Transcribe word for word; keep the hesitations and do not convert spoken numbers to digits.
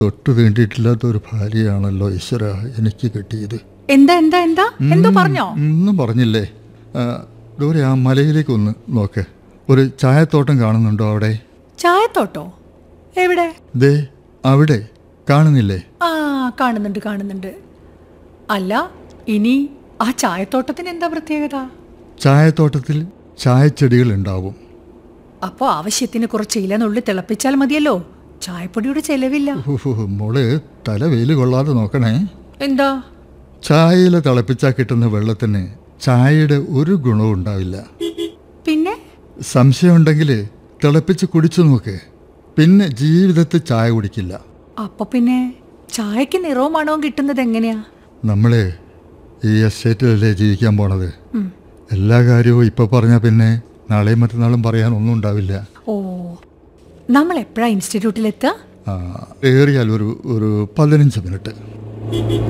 തൊട്ടു തീണ്ടിയിട്ടില്ലാത്ത ഒരു ഭാര്യയാണല്ലോ ഈശ്വര എനിക്ക് കിട്ടിയത്. എന്താ എന്താ എന്താ എന്തോ പറഞ്ഞോ? ഒന്നും പറഞ്ഞില്ലേ. ദൂരെ ആ മലയിലേക്ക് ഒന്ന് നോക്ക്. ഒരു ചായത്തോട്ടം കാണുന്നുണ്ടോ അവിടെ? ചായത്തോട്ടോ? എവിടെ? ദേ അവിടെ കാണുന്നില്ലേ? ആ കാണുന്നുണ്ട് കാണുന്നുണ്ട്. അല്ല, ഇനി ആ ചായത്തോട്ടത്തിന് എന്താ പ്രത്യേകത? ചായത്തോട്ടത്തിൽ ചായച്ചെടികൾ ഉണ്ടാവും. അപ്പോ ആവശ്യത്തിന് കുറച്ച് ഇലനുള്ളിൽ തിളപ്പിച്ചാൽ മതിയല്ലോ, ചായപ്പൊടിയുടെ ചെലവില്ല. മോള് തല വെയിൽ കൊള്ളാതെ നോക്കണേ. എന്താ? ചായയില തിളപ്പിച്ചാൽ കിട്ടുന്ന വെള്ളത്തിന് ചായയുടെ ഒരു ഗുണവും ഉണ്ടാവില്ല. പിന്നെ സംശയമുണ്ടെങ്കിൽ തിളപ്പിച്ച് കുടിച്ചു നോക്ക്. പിന്നെ ജീവിതത്തിൽ ചായ കുടിക്കില്ല. അപ്പൊ പിന്നെ ചായക്ക് നിറവും മണവും കിട്ടുന്നത് എങ്ങനെയാ? നമ്മള് ഈ എസ്റ്റേറ്റിലല്ലേ ജീവിക്കാൻ പോണത്. എല്ലാ കാര്യവും ഇപ്പൊ പറഞ്ഞാൽ പിന്നെ നാളെയും മറ്റന്നാളും പറയാൻ ഒന്നും ഉണ്ടാവില്ല. ഓ, നമ്മൾ എപ്പോഴാ ഇൻസ്റ്റിറ്റ്യൂട്ടിലെത്തുക? ഏറിയാൽ ഒരു ഒരു പതിനഞ്ച് മിനിറ്റ്.